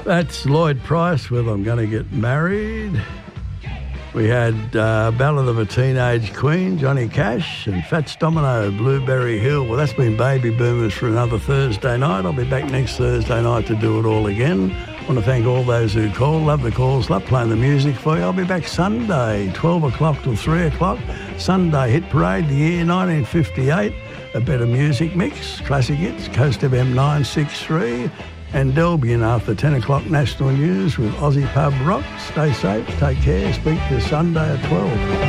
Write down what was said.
That's Lloyd Price with I'm Gonna Get Married. We had Ballad of a Teenage Queen, Johnny Cash, and Fats Domino, Blueberry Hill. Well, that's been Baby Boomers for another Thursday night. I'll be back next Thursday night to do it all again. I want to thank all those who call. Love the calls. Love playing the music for you. I'll be back Sunday, 12 o'clock till 3 o'clock. Sunday Hit Parade, the year 1958. A better music mix, classic hits, Coast FM 963. And Delbian after 10 o'clock national news with Aussie Pub Rock. Stay safe, take care, speak to you Sunday at 12.